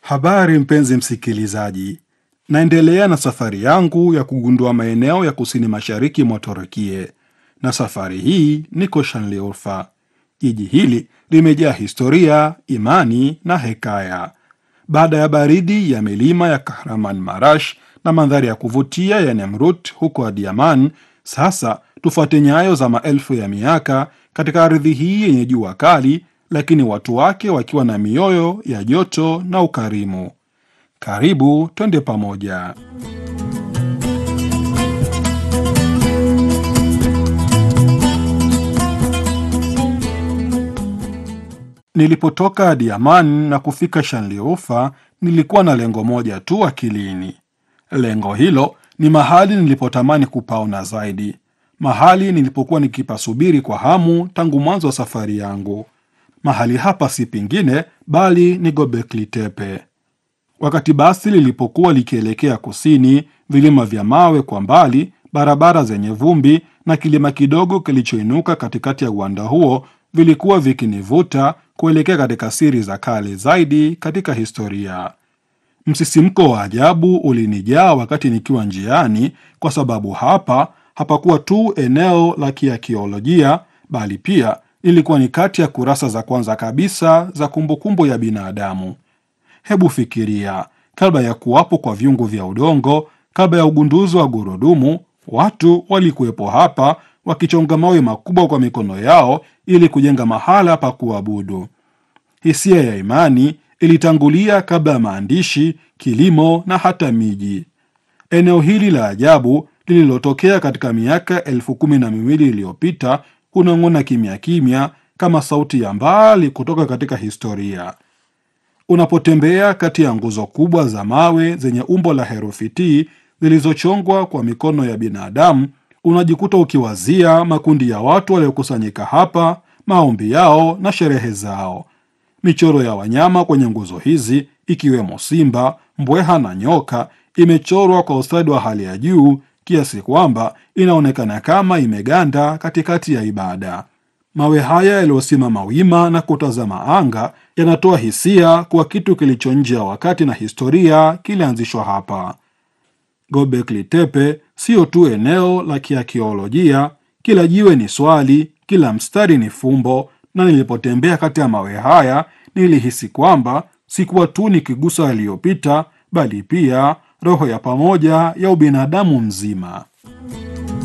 Habari mpenzi msikilizaji, naendelea na safari yangu ya kugundua maeneo ya kusini mashariki mwa Turukia, na safari hii niko Şanlıurfa. Jiji hili limejaa historia, imani na hekaya. Baada ya baridi ya milima ya Kahramanmaraş na mandhari ya kuvutia ya Nemrut huko Adıyaman, sasa tufuate nyayo za maelfu ya miaka katika ardhi hii yenye jua kali, lakini watu wake wakiwa na mioyo ya joto na ukarimu. Karibu twende pamoja. Nilipotoka Adıyaman na kufika Şanlıurfa, nilikuwa na lengo moja tu akilini. Lengo hilo ni mahali nilipotamani kupaona zaidi, mahali nilipokuwa nikipasubiri kwa hamu tangu mwanzo wa safari yangu. Mahali hapa si pingine bali ni Göbekli Tepe. Wakati basi lilipokuwa likielekea kusini, vilima vya mawe kwa mbali, barabara zenye vumbi na kilima kidogo kilichoinuka katikati ya uwanda huo vilikuwa vikinivuta kuelekea katika siri za kale zaidi katika historia. Msisimko wa ajabu ulinijaa wakati nikiwa njiani, kwa sababu hapa hapakuwa tu eneo la kiakiolojia, bali pia ilikuwa ni kati ya kurasa za kwanza kabisa za kumbukumbu ya binadamu. Hebu fikiria, kabla ya kuwapo kwa vyungu vya udongo, kabla ya ugunduzi wa gurudumu, watu walikuwepo hapa wakichonga mawe makubwa kwa mikono yao ili kujenga mahala pa kuabudu. Hisia ya imani ilitangulia kabla ya maandishi, kilimo na hata miji. Eneo hili la ajabu lililotokea katika miaka 12,000 iliyopita kunong'ona kimya kimya kama sauti ya mbali kutoka katika historia. Unapotembea kati ya nguzo kubwa za mawe zenye umbo la herufi T zilizochongwa kwa mikono ya binadamu, unajikuta ukiwazia makundi ya watu waliokusanyika hapa, maombi yao na sherehe zao. Michoro ya wanyama kwenye nguzo hizi, ikiwemo simba, mbweha na nyoka, imechorwa kwa ustadi wa hali ya juu kiasi kwamba inaonekana kama imeganda katikati ya ibada. Mawe haya yaliyosimama wima na kutazama anga yanatoa hisia kuwa kitu kilicho nje ya wakati na historia kilianzishwa hapa. Göbekli Tepe sio tu eneo la kiakiolojia, kila jiwe ni swali, kila mstari ni fumbo, na nilipotembea kati ya mawe haya nilihisi kwamba sikuwa tu nikigusa yaliyopita, bali pia roho ya pamoja ya ubinadamu mzima.